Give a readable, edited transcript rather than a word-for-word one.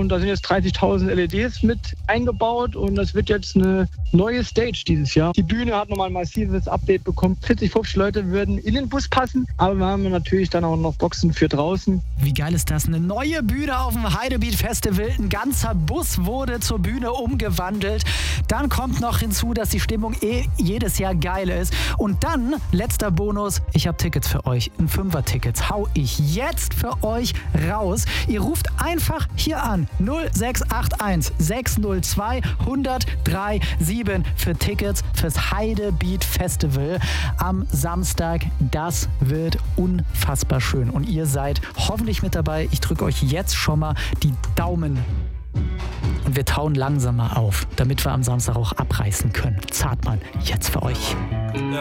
und da sind jetzt 30.000 LEDs mit eingebaut und das wird jetzt eine neue Stage dieses Jahr. Die Bühne hat nochmal ein massives Update bekommen. 40, 50 Leute würden in den Bus passen, aber wir haben natürlich dann auch noch Boxen für draußen. Wie geil ist das? Eine neue Bühne auf dem Heidebeat Festival. Ein ganzer Bus wurde zur Bühne umgewandelt. Dann kommt noch hinzu, dass die Stimmung jedes Jahr geil ist. Und dann, letzter Bonus, ich habe Tickets für euch. Ein 5er-Tickets hau ich jetzt für euch raus. Ihr ruft einfach hier an. 0681 602 1037 für Tickets fürs Heidebeat Festival am Samstag. Das wird unfassbar schön. Und ihr seid hoffentlich mit dabei. Ich drücke euch jetzt schon mal die Daumen. Und wir tauen langsamer auf, damit wir am Samstag auch abreißen können. Zartmann, jetzt für euch.